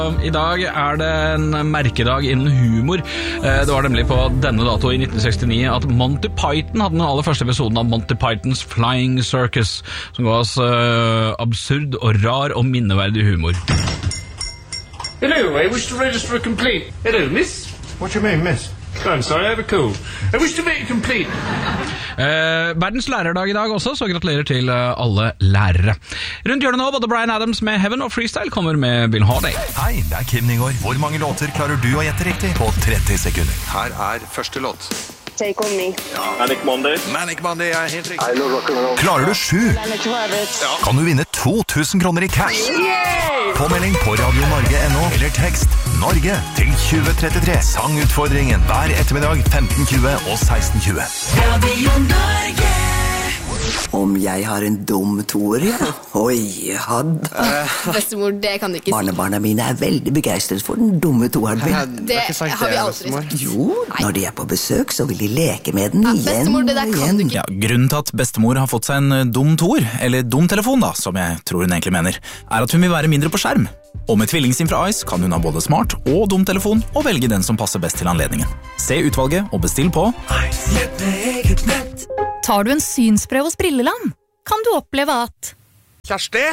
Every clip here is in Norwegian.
I dag det en merkedag innen humor. Det var nemlig på denne dato i 1969 at Monty Python hadde den aller første episoden av Monty Pythons Flying Circus, som ga oss absurd og rar og minneverdig humor. Hello, I wish to register a complaint. Hello, miss. What do you mean, miss? I'm sorry, I have a cold. I wish to make a complaint. Verdens lærerdag I dag også, så gratulerer til alle lærere. Rundt hjørnet nå, både Bryan Adams med Heaven og Freestyle kommer med Bill Holiday. Hei, det Kim Nygaard. Hvor mange låter klarer du å gjette riktig på 30 sekunder? Her første låt. Take on me. Manic Monday. Manic Monday helt riktig. Klarer du 7? Kan du vinne 2000 kroner I cash? Påmelding på Radio Norge.no eller tekst Norge til 2033. Sangutfordringen hver ettermiddag 15:20 og 16:20. Radio Norge. Om jeg har en dum toer, ja. Oi, hadd. Bestemor, det kan du ikke si. Barnebarna mine veldig begeistret for den dumme toeren min. Det har vi aldri sagt. Jo, når de på besøk, så vil de leke med den igjen. Bestemor, det der kan du ikke. Ja, grunnen til at bestemor har fått seg en dum toer, eller dum telefon da, som jeg tror hun egentlig mener, at hun vil være mindre på skjerm. Og med tvillingsim fra Ice kan hun ha både smart og dum telefon og velge den som passer best til anledningen. Se utvalget og bestill på Ice. Tar du en synsprøve hos Brilleland, kan du oppleve at Kjersti?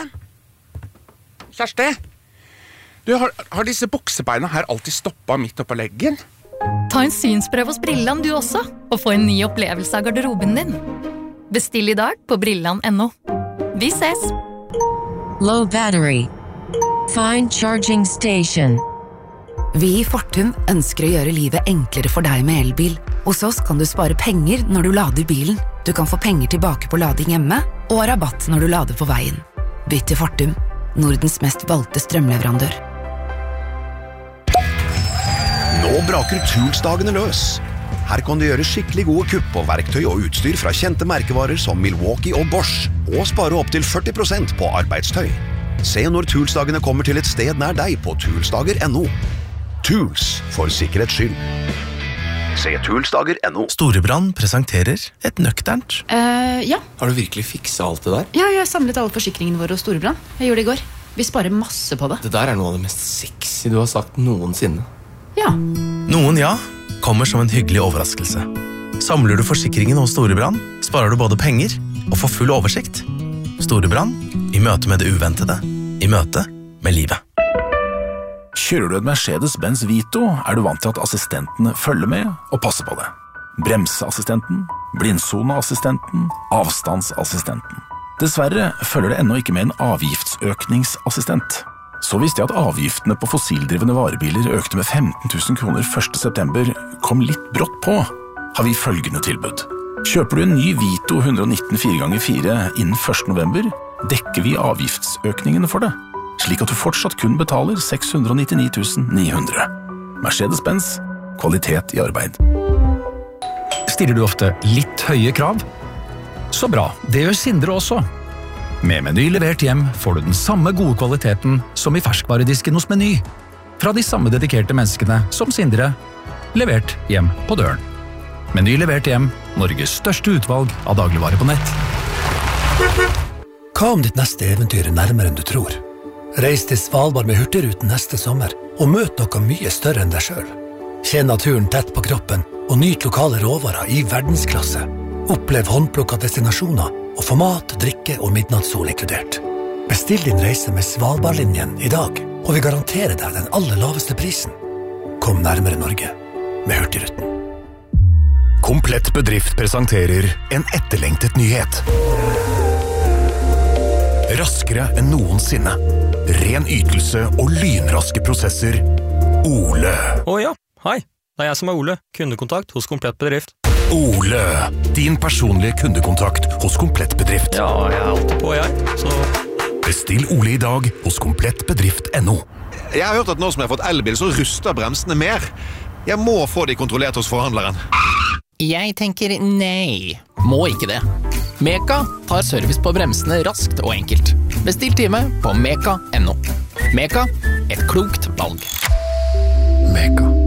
Du, har disse buksebeina her alltid stoppet midt oppe på leggen? Ta en synsprøve hos Brilleland du også, og få en ny opplevelse av garderoben din. Bestill I dag på Brilleland.no. Vi ses! Low battery. Find charging station. Vi I Fortum ønsker å gjøre livet enklere for deg med elbil. Hos oss kan du spare penger når du lader bilen. Du kan få penger tilbake på lading hjemme, og rabatt når du lader på veien. Bytt til Fortum, Nordens mest valgte strømleverandør. Nå braker Toolsdagene løs. Her kan du gjøre skikkelig gode kupp på verktøy og utstyr fra kjente merkevarer som Milwaukee og Bosch, og spare opp til 40% på arbeidstøy. Se når Toolsdagene kommer til et sted nær deg på toolsdager.no. Tools for sikkerhets skyld. Se toolsdager.no. Storebrand presenterer et nøkternt. Ja. Har du virkelig fikset alt det der? Ja, jeg har samlet alle forsikringene våre hos Storebrand. Jeg gjorde det I går. Vi sparer masse på det. Det der noe av det mest sexy du har sagt noensinne. Ja. Noen ja, kommer som en hyggelig overraskelse. Samler du forsikringen hos Storebrand, sparer du både penger og får full oversikt. Storebrand, I møte med det uventede, I møte med livet. Kjører du et Mercedes-Benz Vito, du vant til at assistentene følger med og passer på det. Bremseassistenten, blindsoneassistenten, avstandsassistenten. Dessverre følger det ennå ikke med en avgiftsøkningsassistent. Så visste jeg at avgiftene på fossildrivende varebiler økte med 15 000 kroner 1. september, kom litt brått på, har vi følgende tilbud. Kjøper du en ny Vito 119 4x4 innen 1. november, dekker vi avgiftsøkningene for det, slik at du fortsatt kun betaler 699 900. Mercedes-Benz, kvalitet I arbeid. Stiller du ofte litt høye krav? Så bra, det gjør Sindre også. Med Meny levert hjem får du den samme gode kvaliteten som I ferskvaredisken hos Meny. Fra de samme dedikerte menneskene som Sindre, levert hjem på døren. Meny levert hjem, Norges største utvalg av dagligvarer på nett. Hva om ditt neste eventyr nærmere enn du tror? Reis til Svalbard med Hurtigruten neste sommer, og møt noe mye større enn deg selv. Kjenn naturen tett på kroppen, og nyt lokale råvarer I verdensklasse. Opplev håndplukket destinasjoner, og få mat, drikke og midnattssol inkludert. Bestill din reise med Svalbardlinjen I dag, og vi garanterer deg den aller laveste prisen. Kom nærmere Norge med Hurtigruten. Komplett bedrift presenterer en etterlengtet nyhet. Raskere enn noensinne. Ren ytelse og lynraske prosesser. Ole. Ja, hei. Det jeg som Ole, kundekontakt hos Komplett Bedrift. Ole, din personlige kundekontakt hos Komplett Bedrift. Ja, jeg alltid på jeg, så... Bestill Ole I dag hos komplettbedrift.no. Jeg har hørt at nå som jeg har fått elbil, så ruster bremsene mer. Jeg må få de kontrollert hos forhandleren. Jeg tenker nei. Må ikke det. Meka tar service på bremsene raskt og enkelt. Bestill time på meka.no. Meka, et klokt valg. Meka.